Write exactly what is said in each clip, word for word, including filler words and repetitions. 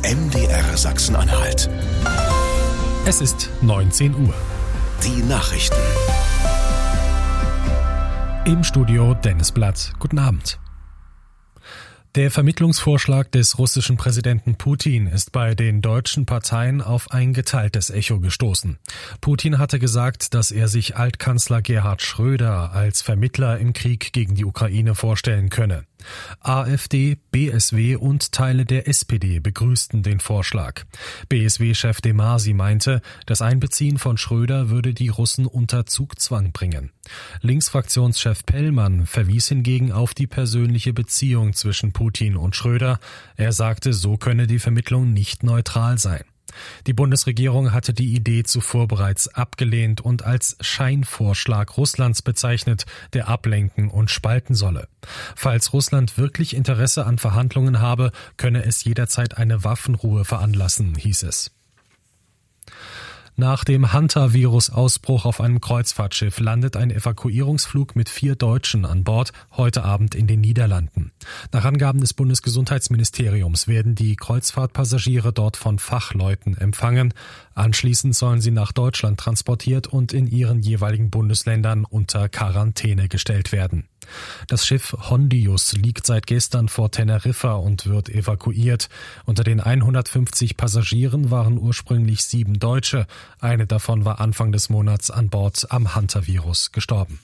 M D R Sachsen-Anhalt. Es ist neunzehn Uhr. Die Nachrichten. Im Studio Dennis Blatt. Guten Abend. Der Vermittlungsvorschlag des russischen Präsidenten Putin ist bei den deutschen Parteien auf ein geteiltes Echo gestoßen. Putin hatte gesagt, dass er sich Altkanzler Gerhard Schröder als Vermittler im Krieg gegen die Ukraine vorstellen könne. AfD, B S W und Teile der S P D begrüßten den Vorschlag. B S W-Chef de Masi meinte, das Einbeziehen von Schröder würde die Russen unter Zugzwang bringen. Linksfraktionschef Pellmann verwies hingegen auf die persönliche Beziehung zwischen Putin und Schröder. Er sagte, so könne die Vermittlung nicht neutral sein. Die Bundesregierung hatte die Idee zuvor bereits abgelehnt und als Scheinvorschlag Russlands bezeichnet, der ablenken und spalten solle. Falls Russland wirklich Interesse an Verhandlungen habe, könne es jederzeit eine Waffenruhe veranlassen, hieß es. Nach dem Hantavirus-Ausbruch auf einem Kreuzfahrtschiff landet ein Evakuierungsflug mit vier Deutschen an Bord heute Abend in den Niederlanden. Nach Angaben des Bundesgesundheitsministeriums werden die Kreuzfahrtpassagiere dort von Fachleuten empfangen. Anschließend sollen sie nach Deutschland transportiert und in ihren jeweiligen Bundesländern unter Quarantäne gestellt werden. Das Schiff Hondius liegt seit gestern vor Teneriffa und wird evakuiert. Unter den hundertfünfzig Passagieren waren ursprünglich sieben Deutsche. Eine davon war Anfang des Monats an Bord am Hantavirus gestorben.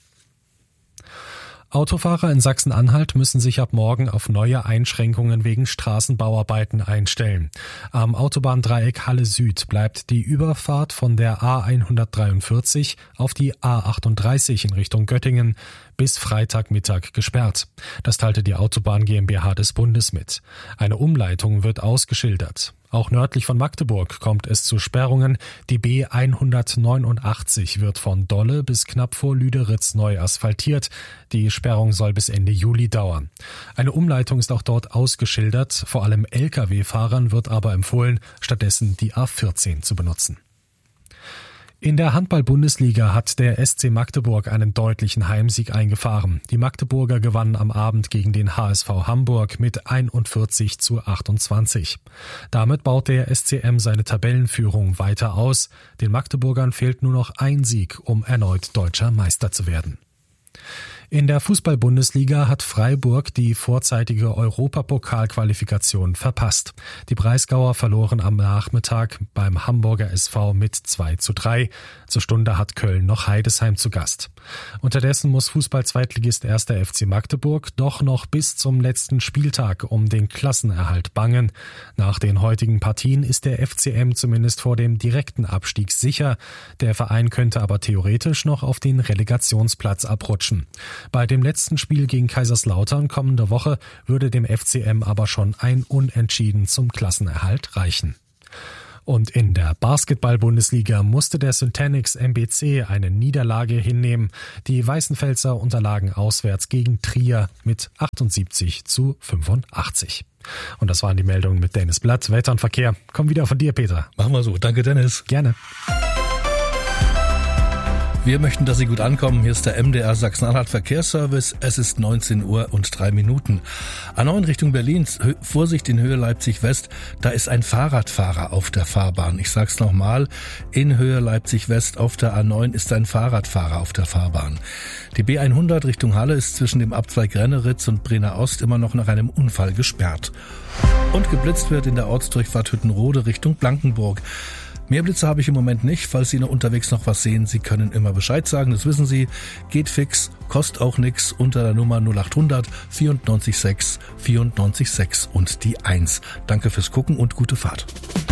Autofahrer in Sachsen-Anhalt müssen sich ab morgen auf neue Einschränkungen wegen Straßenbauarbeiten einstellen. Am Autobahndreieck Halle Süd bleibt die Überfahrt von der A hundertdreiundvierzig auf die A achtunddreißig in Richtung Göttingen bis Freitagmittag gesperrt. Das teilte die Autobahn GmbH des Bundes mit. Eine Umleitung wird ausgeschildert. Auch nördlich von Magdeburg kommt es zu Sperrungen. Die B hundertneunundachtzig wird von Dolle bis knapp vor Lüderitz neu asphaltiert. Die Sperrung soll bis Ende Juli dauern. Eine Umleitung ist auch dort ausgeschildert. Vor allem L K W-Fahrern wird aber empfohlen, stattdessen die A vierzehn zu benutzen. In der Handball-Bundesliga hat der S C Magdeburg einen deutlichen Heimsieg eingefahren. Die Magdeburger gewannen am Abend gegen den H S V Hamburg mit einundvierzig zu achtundzwanzig. Damit baut der S C M seine Tabellenführung weiter aus. Den Magdeburgern fehlt nur noch ein Sieg, um erneut deutscher Meister zu werden. In der Fußball-Bundesliga hat Freiburg die vorzeitige Europapokalqualifikation verpasst. Die Breisgauer verloren am Nachmittag beim Hamburger S V mit zwei zu drei. Zur Stunde hat Köln noch Heidesheim zu Gast. Unterdessen muss Fußball-Zweitligist erster F C Magdeburg doch noch bis zum letzten Spieltag um den Klassenerhalt bangen. Nach den heutigen Partien ist der F C M zumindest vor dem direkten Abstieg sicher. Der Verein könnte aber theoretisch noch auf den Relegationsplatz abrutschen. Bei dem letzten Spiel gegen Kaiserslautern kommende Woche würde dem F C M aber schon ein Unentschieden zum Klassenerhalt reichen. Und in der Basketball-Bundesliga musste der Syntanix M B C eine Niederlage hinnehmen. Die Weißenfelser unterlagen auswärts gegen Trier mit achtundsiebzig zu fünfundachtzig. Und das waren die Meldungen mit Dennis Blatt. Wetter und Verkehr kommen wieder von dir, Peter. Machen wir so. Danke, Dennis. Gerne. Wir möchten, dass Sie gut ankommen. Hier ist der M D R Sachsen-Anhalt Verkehrsservice. Es ist neunzehn Uhr und drei Minuten. A neun Richtung Berlin. Vorsicht in Höhe Leipzig-West. Da ist ein Fahrradfahrer auf der Fahrbahn. Ich sag's nochmal. In Höhe Leipzig-West auf der A neun ist ein Fahrradfahrer auf der Fahrbahn. Die B hundert Richtung Halle ist zwischen dem Abzweig Renneritz und Brenner Ost immer noch nach einem Unfall gesperrt. Und geblitzt wird in der Ortsdurchfahrt Hüttenrode Richtung Blankenburg. Mehr Blitze habe ich im Moment nicht. Falls Sie noch unterwegs noch was sehen, Sie können immer Bescheid sagen. Das wissen Sie. Geht fix, kostet auch nix. Unter der Nummer null acht hundert vierundneunzig sechs vierundneunzig sechs und die eins. Danke fürs Gucken und gute Fahrt.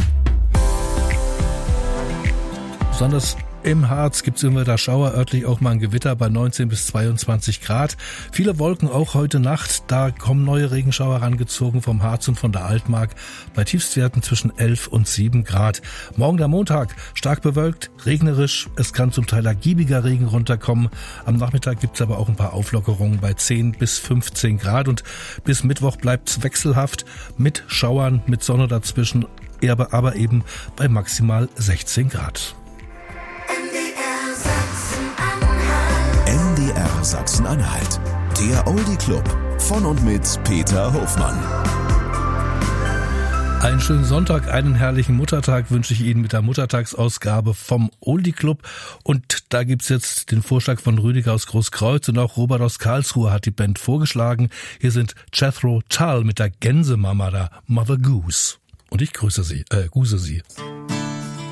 Besonders im Harz gibt's immer da Schauer, örtlich auch mal ein Gewitter bei neunzehn bis zweiundzwanzig Grad. Viele Wolken auch heute Nacht. Da kommen neue Regenschauer rangezogen vom Harz und von der Altmark bei Tiefstwerten zwischen elf und sieben Grad. Morgen der Montag, stark bewölkt, regnerisch. Es kann zum Teil ergiebiger Regen runterkommen. Am Nachmittag gibt's aber auch ein paar Auflockerungen bei zehn bis fünfzehn Grad. Und bis Mittwoch bleibt's wechselhaft mit Schauern, mit Sonne dazwischen, aber eben bei maximal sechzehn Grad. M D R Sachsen-Anhalt. Der Oldie Club von und mit Peter Hofmann. Einen schönen Sonntag, einen herrlichen Muttertag wünsche ich Ihnen mit der Muttertagsausgabe vom Oldie Club. Und da gibt's jetzt den Vorschlag von Rüdiger aus Großkreuz und auch Robert aus Karlsruhe hat die Band vorgeschlagen. Hier sind Jethro Tull mit der Gänsemama, der Mother Goose. Und ich grüße Sie, äh, grüße Sie.